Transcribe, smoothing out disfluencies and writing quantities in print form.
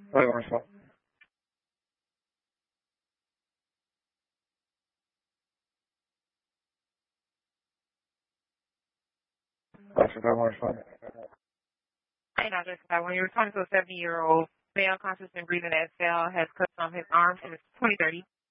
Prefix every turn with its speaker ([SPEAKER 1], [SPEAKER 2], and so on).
[SPEAKER 1] Luego mismo. Gracias, luego mismo.
[SPEAKER 2] Hey, now, Jessica, when you're talking to a 70-year-old male conscious and breathing exhale has cuts on his arms and it's 2030.